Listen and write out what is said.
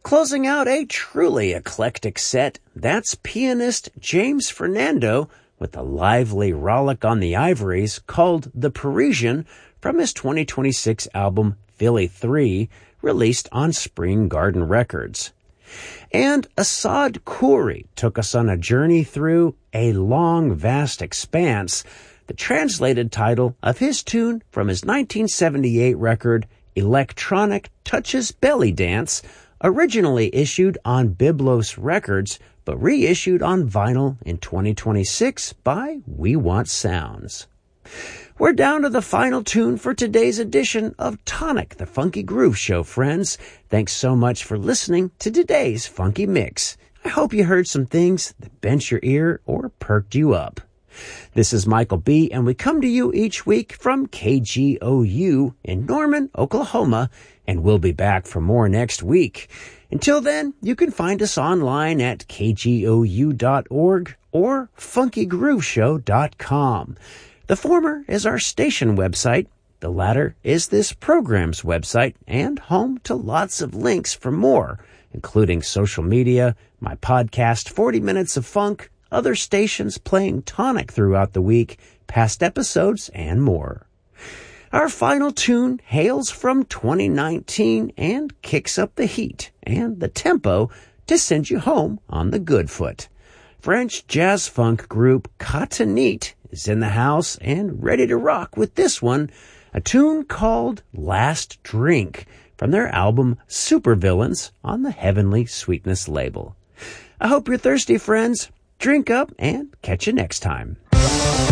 Closing out a truly eclectic set, that's pianist James Fernando with a lively rollick on the ivories called The Parisian from his 2026 album Philly 3, released on Spring Garden Records. And Asad Khoury took us on a journey through A Long Vast Expanse, the translated title of his tune from his 1978 record Electronic Touches Belly Dance, originally issued on Biblos Records, but reissued on vinyl in 2026 by We Want Sounds. We're down to the final tune for today's edition of Tonic, the Funky Groove Show, friends. Thanks so much for listening to today's Funky Mix. I hope you heard some things that bent your ear or perked you up. This is Michael B., and we come to you each week from KGOU in Norman, Oklahoma, and we'll be back for more next week. Until then, you can find us online at kgou.org or funkygrooveshow.com. The former is our station website. The latter is this program's website and home to lots of links for more, including social media, my podcast, 40 Minutes of Funk, other stations playing Tonic throughout the week, past episodes, and more. Our final tune hails from 2019 and kicks up the heat and the tempo to send you home on the good foot. French jazz funk group Cotonite is in the house and ready to rock with this one, a tune called Last Drink from their album Supervillains on the Heavenly Sweetness label. I hope you're thirsty, friends. Drink up and catch you next time.